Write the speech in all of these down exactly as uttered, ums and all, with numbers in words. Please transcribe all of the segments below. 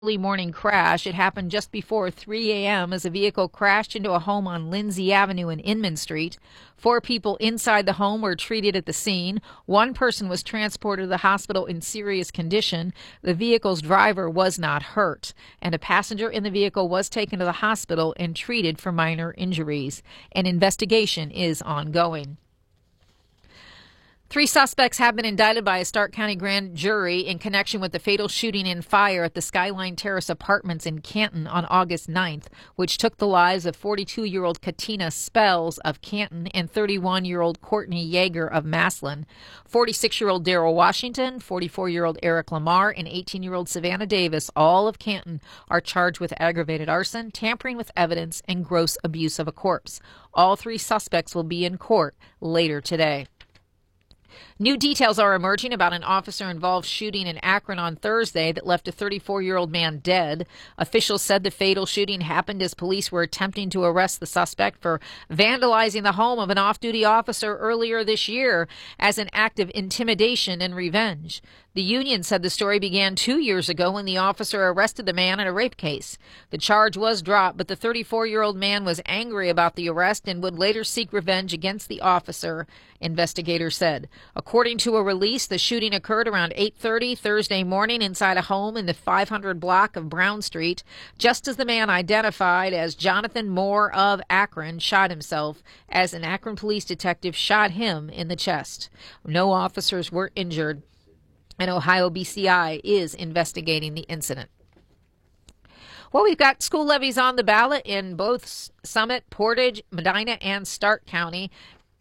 early morning crash. It happened just before three a.m. as a vehicle crashed into a home on Lindsay Avenue in Inman Street. Four people inside the home were treated at the scene. One person was transported to the hospital in serious condition. The vehicle's driver was not hurt, and a passenger in the vehicle was taken to the hospital and treated for minor injuries. An investigation is ongoing. Three suspects have been indicted by a Stark County grand jury in connection with the fatal shooting and fire at the Skyline Terrace Apartments in Canton on August ninth, which took the lives of forty-two-year-old Katina Spells of Canton and thirty-one-year-old Courtney Yeager of Maslin. forty-six-year-old Daryl Washington, forty-four-year-old Eric Lamar, and eighteen-year-old Savannah Davis, all of Canton, are charged with aggravated arson, tampering with evidence, and gross abuse of a corpse. All three suspects will be in court later today. New details are emerging about an officer-involved shooting in Akron on Thursday that left a thirty-four-year-old man dead. Officials said the fatal shooting happened as police were attempting to arrest the suspect for vandalizing the home of an off-duty officer earlier this year as an act of intimidation and revenge. The Union said the story began two years ago when the officer arrested the man in a rape case. The charge was dropped, but the thirty-four-year-old man was angry about the arrest and would later seek revenge against the officer, investigators said. According to a release, the shooting occurred around eight thirty Thursday morning inside a home in the five hundred block of Brown Street, just as the man identified as Jonathan Moore of Akron shot himself as an Akron police detective shot him in the chest. No officers were injured, and Ohio B C I is investigating the incident. Well, we've got school levies on the ballot in both Summit, Portage, Medina, and Stark County.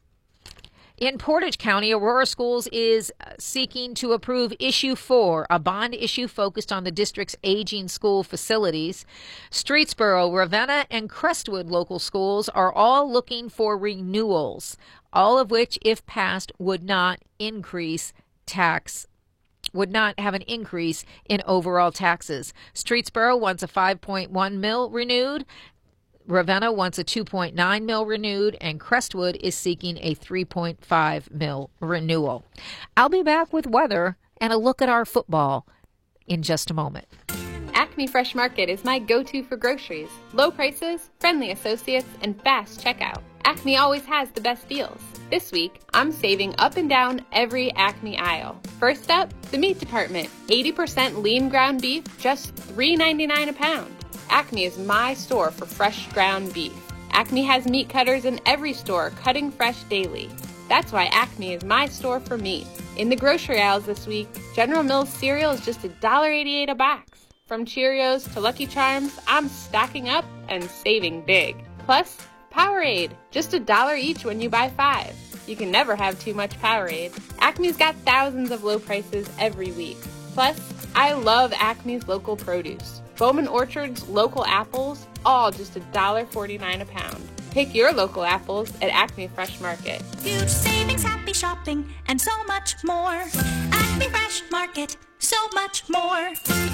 In Portage County, Aurora Schools is seeking to approve Issue four, a bond issue focused on the district's aging school facilities. Streetsboro, Ravenna, and Crestwood local schools are all looking for renewals, all of which, if passed, would not increase tax would not have an increase in overall taxes. Streetsboro wants a five point one mil renewed. Ravenna wants a two point nine mil renewed, and Crestwood is seeking a three point five mil renewal. I'll be back with weather and a look at our football in just a moment. Acme Fresh Market is my go-to for groceries. Low prices, friendly associates, and fast checkout. Acme always has the best deals. This week, I'm saving up and down every Acme aisle. First up, the meat department. eighty percent lean ground beef, just three ninety-nine a pound. Acme is my store for fresh ground beef. Acme has meat cutters in every store, cutting fresh daily. That's why Acme is my store for meat. In the grocery aisles this week, General Mills cereal is just one dollar eighty-eight a box. From Cheerios to Lucky Charms, I'm stocking up and saving big. Plus, Powerade, just a dollar each when you buy five. You can never have too much Powerade. Acme's got thousands of low prices every week. Plus, I love Acme's local produce. Bowman Orchard's local apples, all just one dollar forty-nine a pound. Pick your local apples at Acme Fresh Market. Huge savings, happy shopping, and so much more. Acme Fresh Market, so much more.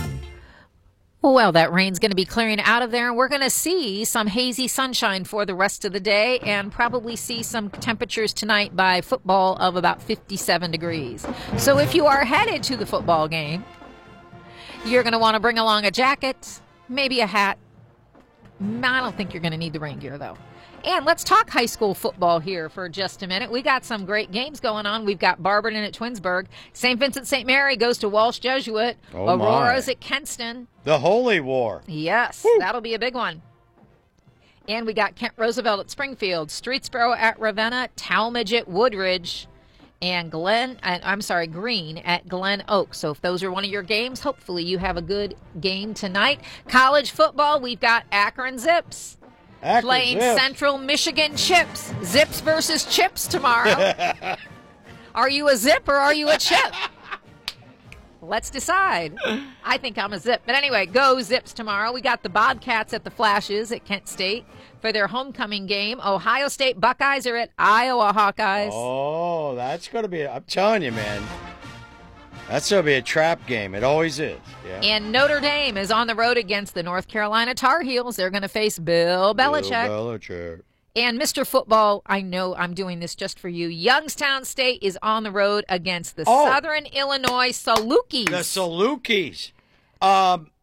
Well, that rain's going to be clearing out of there, and we're going to see some hazy sunshine for the rest of the day and probably see some temperatures tonight by football of about fifty-seven degrees. So if you are headed to the football game, you're going to want to bring along a jacket, maybe a hat. I don't think you're going to need the rain gear, though. And let's talk high school football here for just a minute. We got some great games going on. We've got Barberton at Twinsburg. Saint Vincent Saint Mary goes to Walsh Jesuit. Oh, Aurora's my. at Kenston. The Holy War. Yes, Woo. That'll be a big one. And we got Kent Roosevelt at Springfield, Streetsboro at Ravenna, Talmadge at Woodridge, and Glen, uh, I'm sorry, Green at Glen Oak. So if those are one of your games, hopefully you have a good game tonight. College football, we've got Akron Zips. Akron Playing Zips. Central Michigan Chips. Zips versus Chips tomorrow. Are you a Zip or are you a Chip? Let's decide. I think I'm a Zip. But anyway, go Zips tomorrow. We got the Bobcats at the Flashes at Kent State for their homecoming game. Ohio State Buckeyes are at Iowa Hawkeyes. Oh, that's going to be, I'm telling you, man. That's going to be a trap game. It always is. Yeah. And Notre Dame is on the road against the North Carolina Tar Heels. They're going to face Bill Belichick. Bill Belichick. And Mister Football, I know I'm doing this just for you. Youngstown State is on the road against the Oh. Southern Illinois Salukis. The Salukis. Um,